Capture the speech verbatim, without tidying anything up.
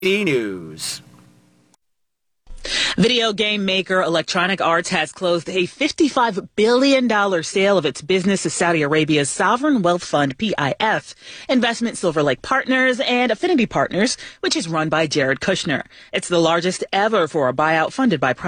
E News. Video game maker Electronic Arts has closed a fifty-five billion dollars sale of its business to Saudi Arabia's sovereign wealth fund, P I F, Investment Silver Lake Partners, and Affinity Partners, which is run by Jared Kushner. It's the largest ever for a buyout funded by